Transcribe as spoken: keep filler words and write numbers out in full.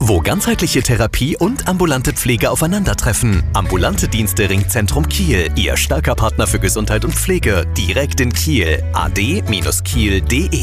wo ganzheitliche Therapie und ambulante Pflege aufeinandertreffen. Ambulante Dienste Ringzentrum Kiel, Ihr starker Partner für Gesundheit und Pflege, direkt in Kiel. a d Bindestrich kiel punkt de